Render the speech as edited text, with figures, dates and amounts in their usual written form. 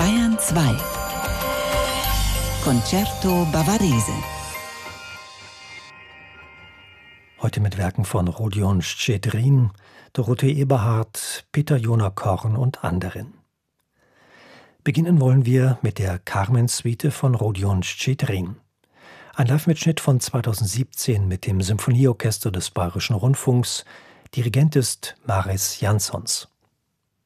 Bayern 2 Concerto Bavarese. Heute mit Werken von Rodion Szczedrin, Dorothee Eberhardt, Peter Jona Korn und anderen. Beginnen wollen wir mit der Carmen-Suite von Rodion Szczedrin. Ein Live-Mitschnitt von 2017 mit dem Symphonieorchester des Bayerischen Rundfunks. Dirigent ist Mariss Jansons.